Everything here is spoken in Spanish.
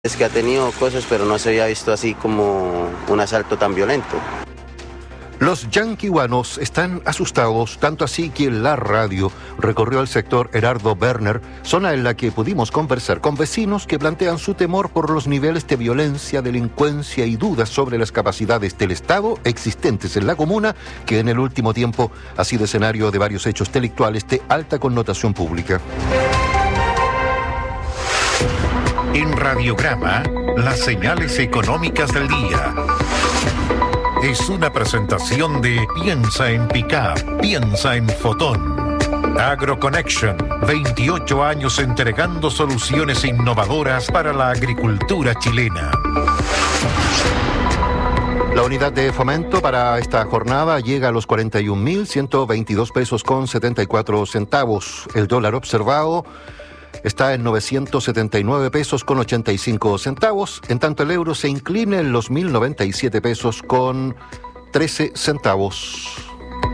Es que ha tenido cosas, pero no se había visto así como un asalto tan violento. Los yanquihuanos están asustados, tanto así que la radio recorrió el sector Herardo Werner, zona en la que pudimos conversar con vecinos que plantean su temor por los niveles de violencia, delincuencia y dudas sobre las capacidades del Estado existentes en la comuna, que en el último tiempo ha sido escenario de varios hechos delictuales de alta connotación pública. En Radiograma, las señales económicas del día. Es una presentación de Piensa en Pickup, piensa en Fotón. AgroConnection, 28 años entregando soluciones innovadoras para la agricultura chilena. La unidad de fomento para esta jornada llega a los 41.122 pesos con 74 centavos. El dólar observado está en 979 pesos con 85 centavos, en tanto el euro se inclina en los 1.097 pesos con 13 centavos.